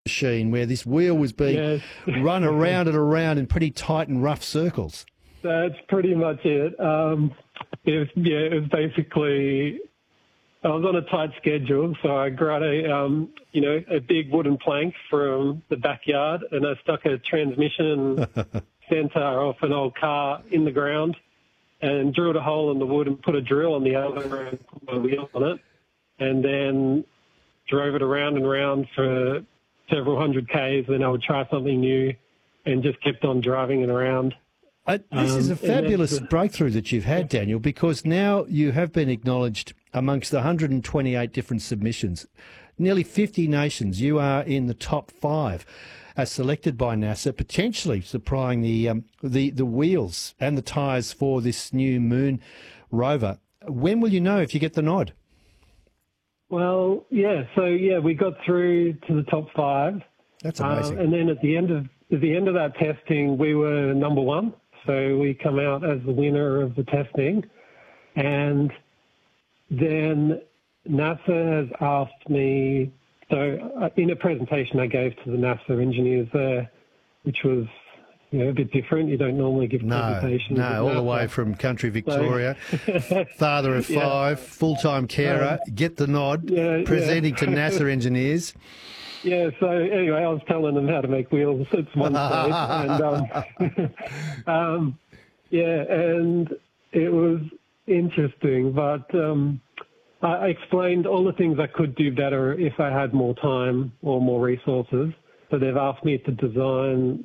machine where this wheel was being run around and around in pretty tight and rough circles. That's pretty much it. It was basically, I was on a tight schedule, so I grabbed a big wooden plank from the backyard, and I stuck a transmission sensor off an old car in the ground and drilled a hole in the wood and put a drill on the other and put my wheel on it, and then drove it around and around for several hundred Ks. Then I would try something new and just kept on driving it around. This is a fabulous breakthrough that you've had, Daniel, because now you have been acknowledged amongst 128 different submissions. Nearly 50 nations. You are in the top 5 as selected by NASA, potentially supplying the wheels and the tyres for this new moon rover. When will you know if you get the nod? Well, we got through to the top 5. That's amazing. And then at the end of that testing, we were number 1. So we come out as the winner of the testing. And then NASA has asked me, so in a presentation I gave to the NASA engineers there, which was a bit different. You don't normally give presentations. No, all the way from country Victoria, father of 5, full-time carer, get the nod, presenting to NASA engineers. Yeah, so anyway, I was telling them how to make wheels at one stage. And, and it was interesting. But I explained all the things I could do better if I had more time or more resources. So they've asked me to design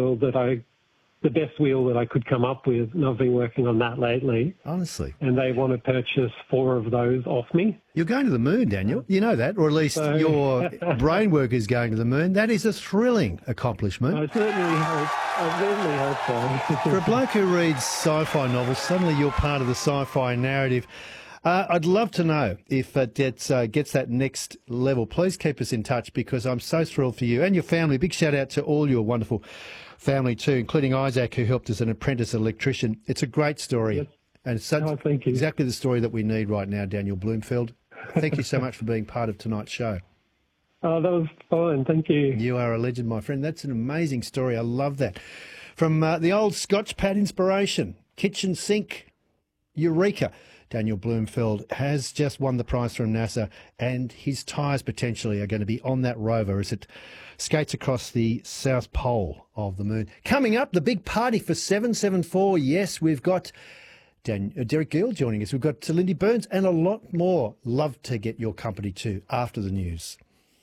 the best wheel that I could come up with, and I've been working on that lately. Honestly. And they want to purchase 4 of those off me. You're going to the moon, Daniel. You know that, or at least your brain work is going to the moon. That is a thrilling accomplishment. I certainly hope so. For a bloke who reads sci-fi novels, suddenly you're part of the sci-fi narrative. I'd love to know if it gets that next level. Please keep us in touch, because I'm so thrilled for you and your family. Big shout out to all your wonderful family too, including Isaac, who helped as an apprentice electrician. It's a great story. Yes. And it's thank you. Exactly the story that we need right now, Daniel Bloomfield. Thank you so much for being part of tonight's show. Oh, that was fine. Thank you. You are a legend, my friend. That's an amazing story. I love that. From the old Scotch pad inspiration, kitchen sink, eureka. Daniel Bloomfield has just won the prize from NASA, and his tyres potentially are going to be on that rover as it skates across the south pole of the moon. Coming up, the big party for 774. Yes, we've got Derek Gill joining us. We've got Lindy Burns and a lot more. Love to get your company too after the news.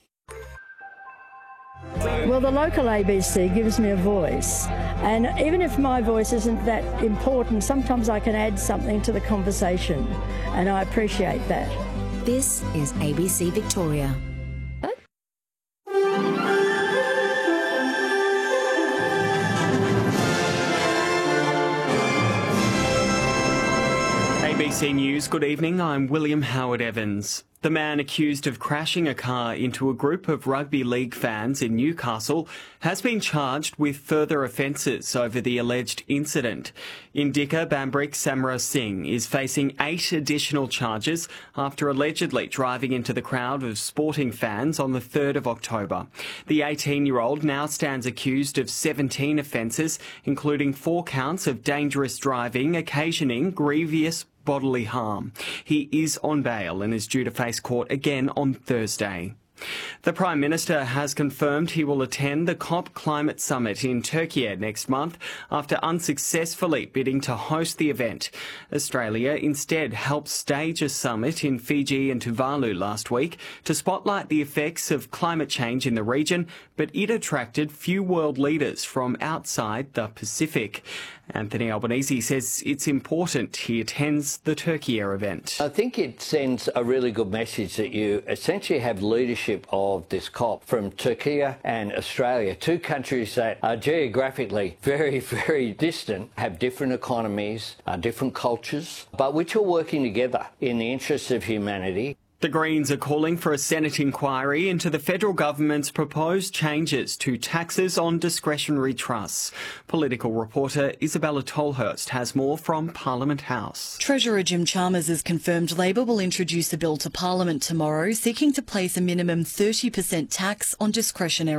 Well, the local ABC gives me a voice, and even if my voice isn't that important, sometimes I can add something to the conversation, and I appreciate that. This is ABC Victoria. ABC News, good evening, I'm William Howard Evans. The man accused of crashing a car into a group of rugby league fans in Newcastle has been charged with further offences over the alleged incident. Indika Bambrick Samra Singh is facing 8 additional charges after allegedly driving into the crowd of sporting fans on the 3rd of October. The 18-year-old now stands accused of 17 offences, including 4 counts of dangerous driving occasioning grievous bodily harm. He is on bail and is due to face court again on Thursday. The Prime Minister has confirmed he will attend the COP Climate Summit in Turkey next month after unsuccessfully bidding to host the event. Australia instead helped stage a summit in Fiji and Tuvalu last week to spotlight the effects of climate change in the region, but it attracted few world leaders from outside the Pacific. Anthony Albanese says it's important he attends the Turkey event. I think it sends a really good message that you essentially have leadership of this COP from Turkey and Australia, 2 countries that are geographically very, very distant, have different economies, different cultures, but which are working together in the interests of humanity. The Greens are calling for a Senate inquiry into the federal government's proposed changes to taxes on discretionary trusts. Political reporter Isabella Tolhurst has more from Parliament House. Treasurer Jim Chalmers has confirmed Labor will introduce a bill to Parliament tomorrow seeking to place a minimum 30% tax on discretionary